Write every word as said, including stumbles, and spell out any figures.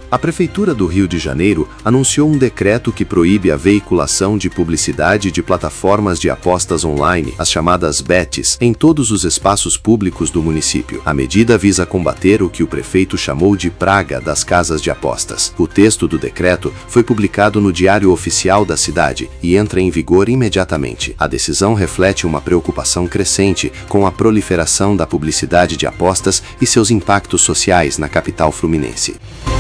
A Prefeitura do Rio de Janeiro anunciou um decreto que proíbe a veiculação de publicidade de plataformas de apostas online, as chamadas bets, em todos os espaços públicos do município. A medida visa combater o que o prefeito chamou de praga das casas de apostas. O texto do decreto foi publicado no Diário Oficial da cidade e entra em vigor imediatamente. A decisão reflete uma preocupação crescente com a proliferação da publicidade de apostas e seus impactos sociais na capital fluminense.